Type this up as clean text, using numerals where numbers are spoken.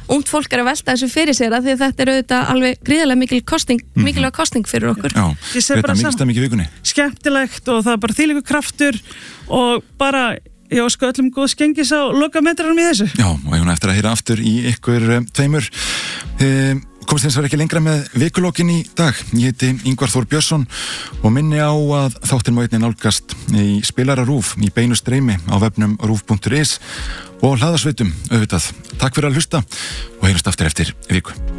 ungt fólk að velta þessu fyrir sér að því að þetta auðvitað alveg gríðarlega mikilvæg kosning fyrir okkur. Já, þetta mikilvægt mikið í vikunni. Skemmtilegt og það bara þvílíkur kraftur og bara ég óska öllum góðs gengis á lokametranum í þessu. Já, og ég eftir að heyra aftur í ykkur tveimur. Komst hins vegar ekki lengra með vikulokin í dag. Ég heiti Ingvar Þór Björnsson og minni á að þáttinn má einnig nálgast í spilara RÚV í beinu streymi á vefnum ruv.is og hlaðarsveitum auðvitað. Takk fyrir að hlusta og heyrumst aftur eftir viku.